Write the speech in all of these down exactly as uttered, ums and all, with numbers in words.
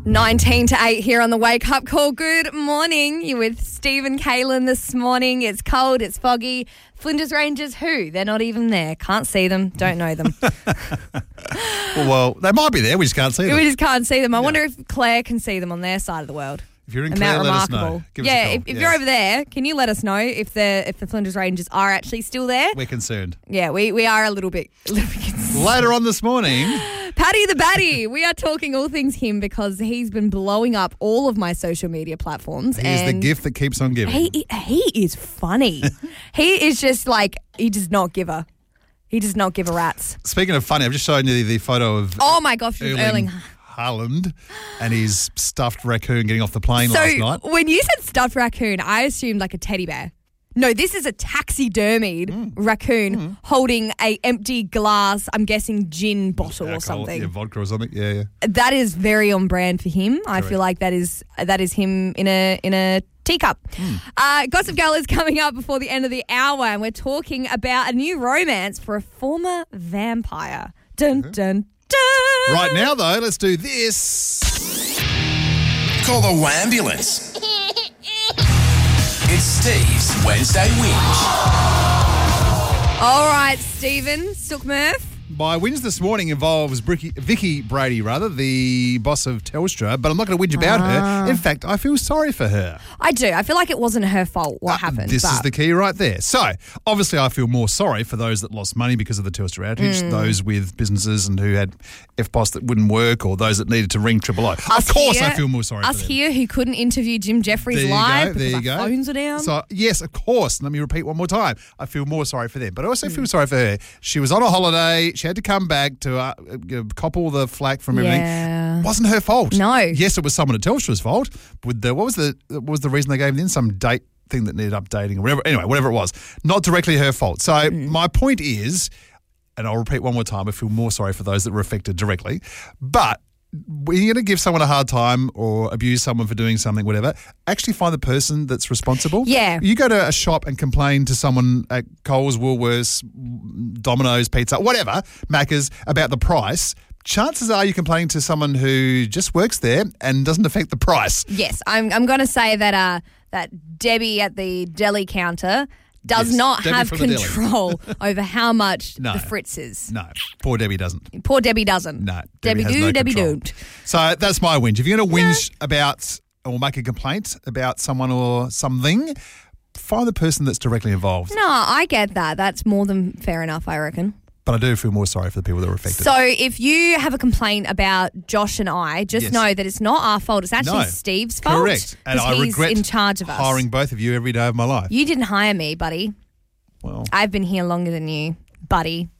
nineteen to eight here on the Wake Up Call. Good morning. You're with Steve and Kaylin this morning. It's cold, it's foggy. Flinders Rangers, who? They're not even there. Can't see them, don't know them. well, well, they might be there. We just can't see them. We just can't see them. I Yeah. wonder if Claire can see them on their side of the world. If you're in And Clare, Mount let us Remarkable. know. Give us yeah, a call. if, if Yeah. you're over there, can you let us know if the if the Flinders Rangers are actually still there? We're concerned. Yeah, we, we are a little bit, a little bit concerned. Later on this morning, Paddy the Batty. We are talking all things him because he's been blowing up all of my social media platforms. he's and the gift that keeps on giving. He he is funny. He is just like, he does not give a, he does not give a rat's. Speaking of funny, I've just shown you the photo of Oh my gosh, with Erling Erling. Haaland and his stuffed raccoon getting off the plane So last night. when you said stuffed raccoon, I assumed like a teddy bear. No, this is a taxidermied Mm. raccoon holding a empty glass, I'm guessing gin bottle or Alcohol, something. Yeah, vodka or something. Yeah, yeah. That is very on brand for him. I Correct. feel like that is that is him in a in a teacup. Uh, Gossip Girl is coming up before the end of the hour, and we're talking about a new romance for a former vampire. Dun dun dun. Right now, though, let's do this. Call the Wambulance. It's Steve's Wednesday Whinge. All right, Stephen Sookmurph. My whinge this morning involves Bricky, Vicky Brady, rather, the boss of Telstra, but I'm not going to whinge about Ah. her. In fact, I feel sorry for her. I do. I feel like it wasn't her fault what Uh, happened. This is but- the key right there. So, obviously, I feel more sorry for those that lost money because of the Telstra outage, Mm. those with businesses and who had F P O S that wouldn't work, or those that needed to ring triple O. Of Us course, here- I feel more sorry Us for them. here who couldn't interview Jim Jeffries There you live go, because there our you go. phones are down. So, yes, of course. Let me repeat one more time. I feel more sorry for them. But I also Mm. feel sorry for her. She was on a holiday. She had to come back to uh, uh, cop all the flack from everything. Yeah. Wasn't her fault. No. Yes, it was someone at Telstra's fault. With the, what was the what was the reason they gave them in? Some date thing that needed updating or whatever. Anyway, whatever it was. Not directly her fault. So Mm. my point is, and I'll repeat one more time, I feel more sorry for those that were affected directly. But when you're going to give someone a hard time or abuse someone for doing something, whatever, actually find the person that's responsible. Yeah. You go to a shop and complain to someone at Coles, Woolworths, Domino's, Pizza, whatever, Macca's, about the price. Chances are you're complaining to someone who just works there and doesn't affect the price. Yes, I'm. I'm going to say that uh, that Debbie at the deli counter does Yes, not Debbie have from the deli. control over how much No. the Fritz is. No, poor Debbie doesn't. Poor Debbie doesn't. No, Debbie, has do, no Debbie control. don't. So that's my whinge. If you're going to whinge about or make a complaint about someone or something, find the person that's directly involved. No, I get that. That's more than fair enough, I reckon. But I do feel more sorry for the people that were affected. So if you have a complaint about Josh and I, just Yes. know that it's not our fault. It's actually No. Steve's fault. Correct. And 'cause I he's regret in charge of us. hiring both of you every day of my life. You didn't hire me, buddy. Well, I've been here longer than you, buddy.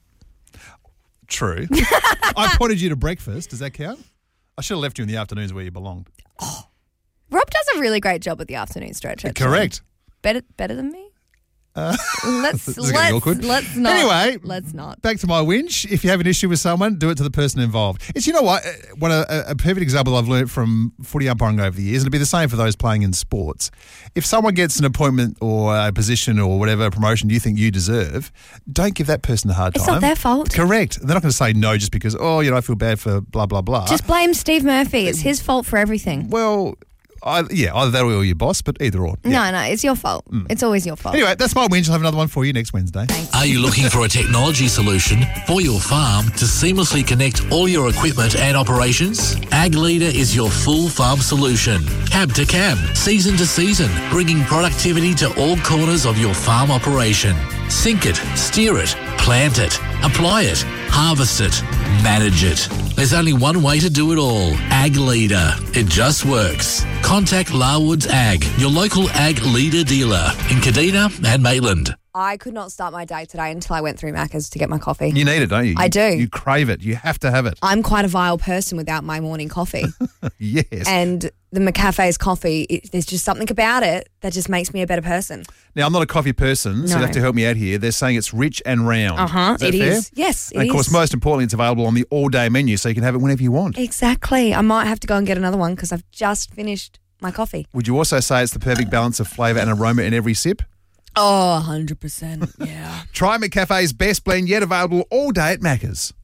true. I pointed you to breakfast. Does that count? I should have left you in the afternoons where you belonged. Rob does a really great job at the afternoon stretch. actually. Correct. Better, better than me. Uh, let's this is getting let's awkward. let's not. Anyway, let's not. Back to my whinge. If you have an issue with someone, do it to the person involved. It's, you know what, uh, what a, a perfect example I've learned from footy umpiring over the years, and it'll be the same for those playing in sports. If someone gets an appointment or a position or whatever promotion you think you deserve, don't give that person a hard It's time. not their fault. Correct. They're not going to say no just because, oh, you know, I feel bad for blah, blah, blah. Just blame Steve Murphy. It's his fault for everything. well, I, yeah, either that or your boss, but either or. Yeah. No, no, it's your fault. It's always your fault. Anyway, that's my whinge. I'll have another one for you next Wednesday. Are you looking for a technology solution for your farm to seamlessly connect all your equipment and operations? Ag Leader is your full farm solution. Cab to cab, season to season, bringing productivity to all corners of your farm operation. Sync it, steer it, plant it, apply it, harvest it, manage it. There's only one way to do it all. Ag Leader. It just works. Contact Larwoods Ag, your local Ag Leader dealer in Kadina and Maitland. I could not start my day today until I went through Macca's to get my coffee. You need it, don't you? I do. You crave it. You have to have it. I'm quite a vile person without my morning coffee. Yes. And the McCafe's coffee, it, there's just something about it that just makes me a better person. Now, I'm not a coffee person, so No. you have to help me out here. They're saying it's rich and round. Uh-huh, Is that it fair? is. Yes, it and of course, is. most importantly, it's available on the all-day menu, so you can have it whenever you want. Exactly. I might have to go and get another one because I've just finished my coffee. Would you also say it's the perfect balance of flavour and aroma in every sip? Oh, one hundred percent. Yeah. Try McCafe's best blend yet, available all day at Macca's.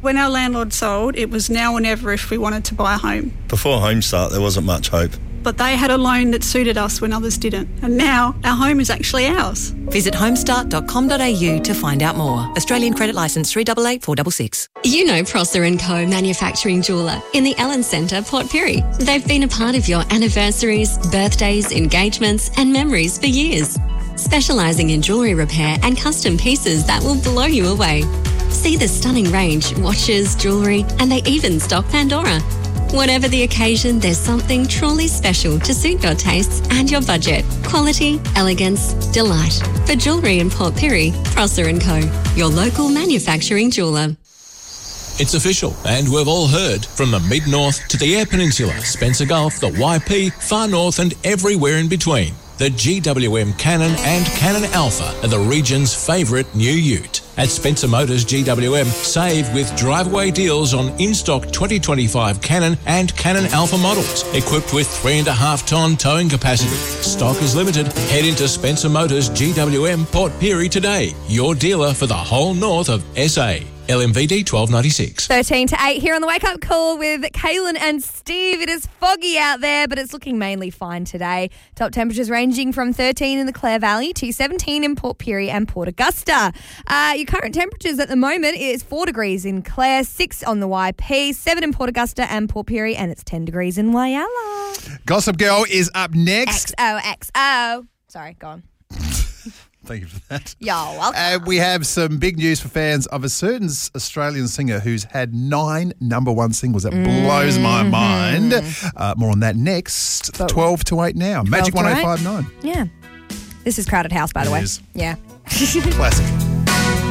When our landlord sold, it was now or never if we wanted to buy a home. Before Home Start, there wasn't much hope. But they had a loan that suited us when others didn't. And now our home is actually ours. Visit homestart dot com dot a u to find out more. Australian credit licence three eight eight four six six. You know Prosser and Co Manufacturing Jeweller in the Ellen Centre, Port Pirie. They've been a part of your anniversaries, birthdays, engagements and memories for years. Specialising in jewellery repair and custom pieces that will blow you away. See the stunning range, watches, jewellery, and they even stock Pandora. Whatever the occasion, there's something truly special to suit your tastes and your budget. Quality, elegance, delight. For jewellery in Port Pirie, Prosser and Co, your local manufacturing jeweller. It's official, and we've all heard. From the Mid-North to the Eyre Peninsula, Spencer Gulf, the Y P, Far North and everywhere in between. The G W M Cannon and Cannon Alpha are the region's favourite new ute. At Spencer Motors G W M, save with drive-away deals on in-stock twenty twenty-five Cannon and Cannon Alpha models, equipped with three and a half tonne towing capacity. Stock is limited. Head into Spencer Motors G W M Port Pirie today, your dealer for the whole north of S A. L M V D twelve ninety-six. thirteen to eight here on the Wake Up Call with Kaylin and Steve. It is foggy out there, but it's looking mainly fine today. Top temperatures ranging from thirteen in the Clare Valley to seventeen in Port Pirie and Port Augusta. Uh, your current temperatures at the moment is four degrees in Clare, six on the Y P, seven in Port Augusta and Port Pirie, and it's ten degrees in Whyalla. Gossip Girl is up next. X O X O. Sorry, go on. Thank you for that. You're welcome. Uh, we have some big news for fans of a certain Australian singer who's had nine number one singles. That mm-hmm. blows my mind. Uh, more on that next. But twelve to eight now. Magic one oh five nine. Yeah. This is Crowded House, by the it way. Is. Yeah. Classic.